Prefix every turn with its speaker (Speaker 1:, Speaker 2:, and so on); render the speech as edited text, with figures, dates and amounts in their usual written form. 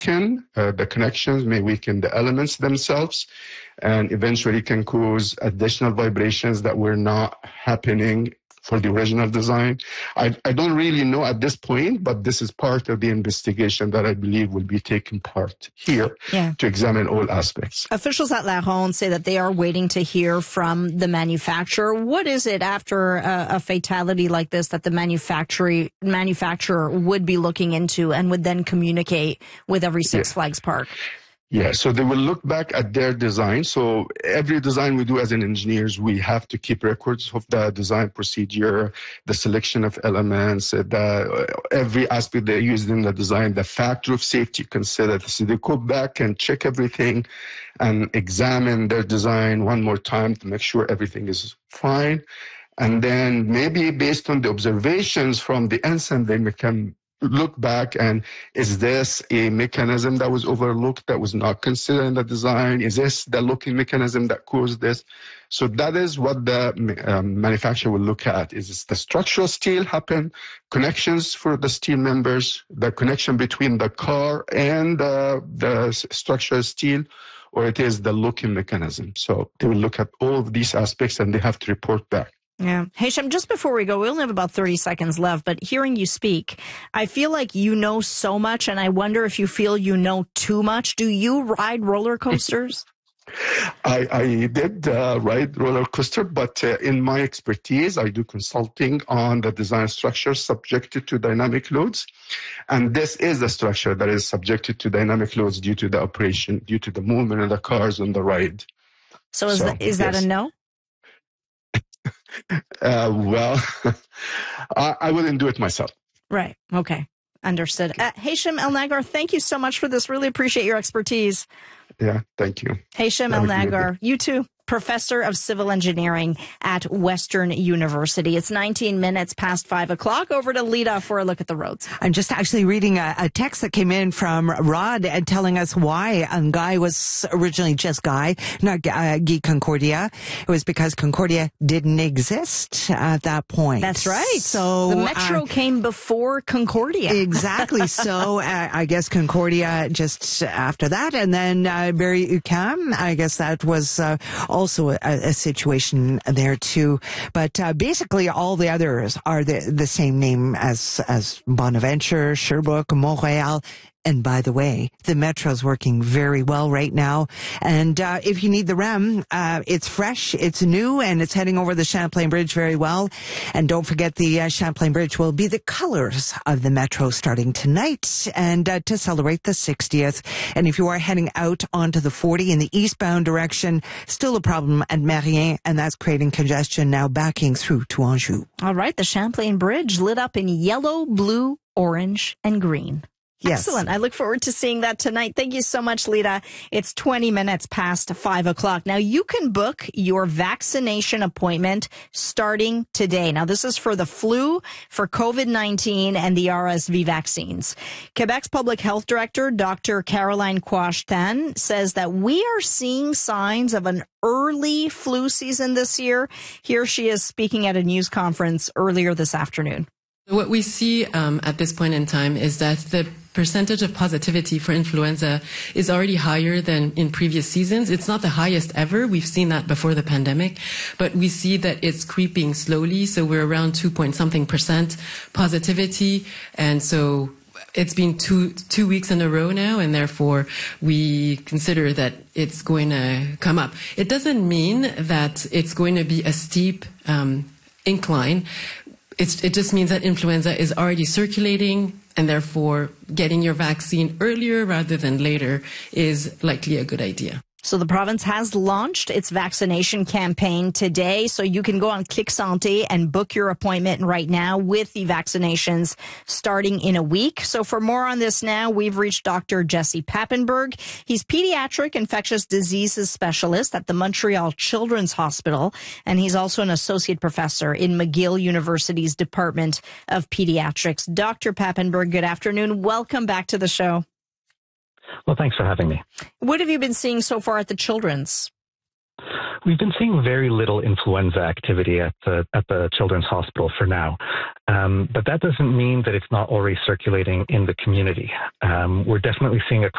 Speaker 1: weaken the connections, may weaken the elements themselves, and eventually can cause additional vibrations that were not happening for the original design. I don't really know at this point, but this is part of the investigation that I believe will be taking part here to examine all aspects.
Speaker 2: Officials at La Ronde say that they are waiting to hear from the manufacturer. What is it after a fatality like this that the manufacturer would be looking into and would then communicate with every Six Flags park?
Speaker 1: Yeah, so they will look back at their design. So every design we do as an engineers, we have to keep records of the design procedure, the selection of elements, every aspect they used in the design, the factor of safety considered. So they go back and check everything and examine their design one more time to make sure everything is fine. And then maybe based on the observations from the incident, they can look back and is this a mechanism that was overlooked that was not considered in the design? Is this the locking mechanism that caused this? So that is what the manufacturer will look at. Is the structural steel happen, connections for the steel members, the connection between the car and the structural steel, or it is the locking mechanism? So they will look at all of these aspects and they have to report back.
Speaker 2: Yeah. Hesham, just before we go, we only have about 30 seconds left, but hearing you speak, I feel like you know so much, and I wonder if you feel you know too much. Do you ride roller coasters?
Speaker 1: I did ride roller coaster, but in my expertise, I do consulting on the design structure subjected to dynamic loads. And this is the structure that is subjected to dynamic loads due to the operation, due to the movement of the cars on the ride.
Speaker 2: So is that a no?
Speaker 1: Well, I wouldn't do it myself.
Speaker 2: Right. Okay. Understood. Hesham El-Nagar, thank you so much for this. Really appreciate your expertise.
Speaker 1: Yeah, thank you.
Speaker 2: Hesham El-Nagar, you too. Professor of Civil Engineering at Western University. It's 19 minutes past 5 o'clock. Over to Lita for a look at the roads.
Speaker 3: I'm just actually reading a text that came in from Rod and telling us why Guy was originally just Guy, not Guy Concordia. It was because Concordia didn't exist at that point.
Speaker 2: That's right.
Speaker 3: So
Speaker 2: the Metro came before Concordia.
Speaker 3: Exactly. So I guess Concordia just after that, and then Berry-UQAM. I guess that was also a situation there too. But basically all the others are the same name as Bonaventure, Sherbrooke, Montreal. And by the way, the Metro's working very well right now. And if you need the REM, it's fresh, it's new, and it's heading over the Champlain Bridge very well. And don't forget the Champlain Bridge will be the colors of the Metro starting tonight and to celebrate the 60th. And if you are heading out onto the 40 in the eastbound direction, still a problem at Marien, and that's creating congestion now backing through to Anjou.
Speaker 2: All right, the Champlain Bridge lit up in yellow, blue, orange, and green.
Speaker 3: Yes.
Speaker 2: Excellent. I look forward to seeing that tonight. Thank you so much, Lita. It's 20 minutes past 5 o'clock. Now, you can book your vaccination appointment starting today. Now, this is for the flu, for COVID-19, and the RSV vaccines. Quebec's public health director, Dr. Caroline Quashtan, says that we are seeing signs of an early flu season this year. Here she is speaking at a news conference earlier this afternoon.
Speaker 4: What we see at this point in time is that the percentage of positivity for influenza is already higher than in previous seasons. It's not the highest ever. We've seen that before the pandemic, but we see that it's creeping slowly. So we're around 2-point-something% positivity. And so it's been two weeks in a row now, and therefore we consider that it's going to come up. It doesn't mean that it's going to be a steep incline. It just means that influenza is already circulating, and therefore getting your vaccine earlier rather than later is likely a good idea.
Speaker 2: So the province has launched its vaccination campaign today. So you can go on Clic Santé and book your appointment right now with the vaccinations starting in a week. So for more on this now, we've reached Dr. Jesse Papenburg. He's pediatric infectious diseases specialist at the Montreal Children's Hospital. And he's also an associate professor in McGill University's Department of Pediatrics. Dr. Papenburg, good afternoon. Welcome back to the show.
Speaker 5: Well, thanks for having me.
Speaker 2: What have you been seeing so far at the Children's?
Speaker 5: We've been seeing very little influenza activity at the Children's Hospital for now. But that doesn't mean that it's not already circulating in the community. We're definitely seeing a